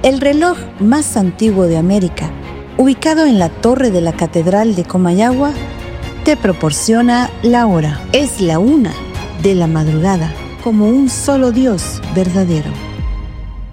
El reloj más antiguo de América, ubicado en la torre de la Catedral de Comayagua, te proporciona la hora. Es la 1 de la madrugada, como un solo Dios verdadero.